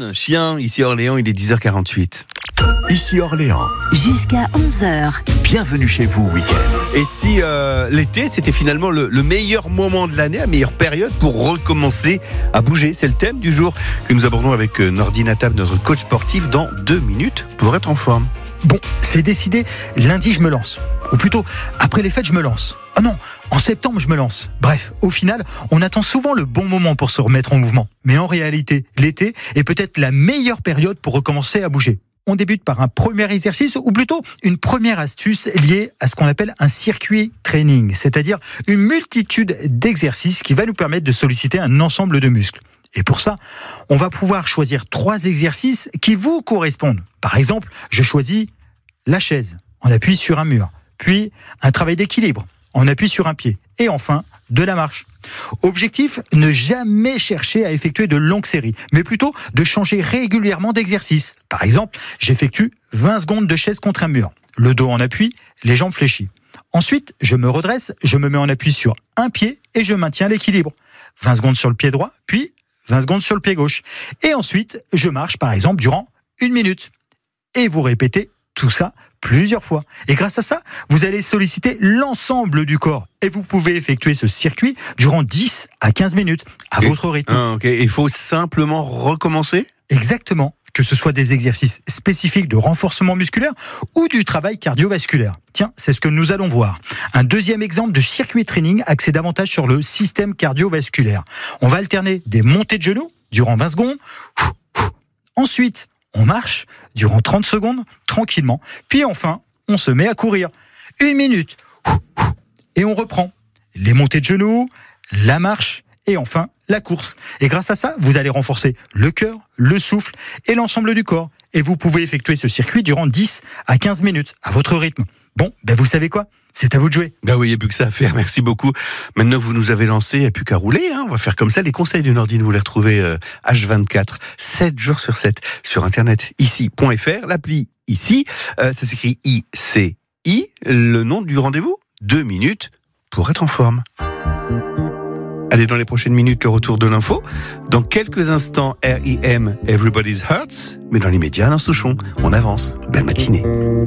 John, chien, ici à Orléans, il est 10h48. Ici Orléans, Jusqu'à 11h. bienvenue chez vous week-end. Et si l'été, c'était finalement le meilleur moment de l'année, la meilleure période pour recommencer à bouger. C'est le thème du jour que nous abordons avec Nordine Attab, notre coach sportif, dans 2 minutes pour être en forme. Bon, c'est décidé, lundi je me lance. Ou plutôt, après les fêtes je me lance. Oh non, en septembre je me lance. Bref, au final, on attend souvent le bon moment pour se remettre en mouvement. Mais en réalité, l'été est peut-être la meilleure période pour recommencer à bouger. On débute par un premier exercice, ou plutôt une première astuce liée à ce qu'on appelle un circuit training, c'est-à-dire une multitude d'exercices qui va nous permettre de solliciter un ensemble de muscles. Et pour ça, on va pouvoir choisir 3 exercices qui vous correspondent. Par exemple, je choisis la chaise, on appuie sur un mur, puis un travail d'équilibre, on appuie sur un pied, et enfin, de la marche. Objectif, ne jamais chercher à effectuer de longues séries, mais plutôt de changer régulièrement d'exercice. Par exemple, j'effectue 20 secondes de chaise contre un mur, le dos en appui, les jambes fléchies. Ensuite, je me redresse, je me mets en appui sur un pied et je maintiens l'équilibre. 20 secondes sur le pied droit, puis 20 secondes sur le pied gauche. Et ensuite, je marche par exemple durant 1 minute. Et vous répétez tout ça plusieurs fois. Et grâce à ça, vous allez solliciter l'ensemble du corps. Et vous pouvez effectuer ce circuit durant 10 à 15 minutes, à votre rythme. Il faut simplement recommencer ? Exactement. Que ce soit des exercices spécifiques de renforcement musculaire ou du travail cardiovasculaire. Tiens, c'est ce que nous allons voir. Un deuxième exemple de circuit training axé davantage sur le système cardiovasculaire. On va alterner des montées de genoux durant 20 secondes. Ensuite, on marche durant 30 secondes, tranquillement. Puis enfin, on se met à courir. 1 minute. Et on reprend. Les montées de genoux, la marche et enfin la course. Et grâce à ça, vous allez renforcer le cœur, le souffle et l'ensemble du corps. Et vous pouvez effectuer ce circuit durant 10 à 15 minutes, à votre rythme. Bon, vous savez quoi ? C'est à vous de jouer. Oui, il n'y a plus que ça à faire, merci beaucoup. Maintenant, vous nous avez lancé, il n'y a plus qu'à rouler. On va faire comme ça. Les conseils de Nordine, vous les retrouvez H24, 7 jours sur 7, sur Internet, ici.fr, l'appli ici. Ça s'écrit ICI, le nom du rendez-vous, 2 minutes pour être en forme. Allez, dans les prochaines minutes, le retour de l'info. Dans quelques instants, R.I.M. Everybody's Hurts. Mais dans l'immédiat, Alain Souchon, on avance. Belle matinée.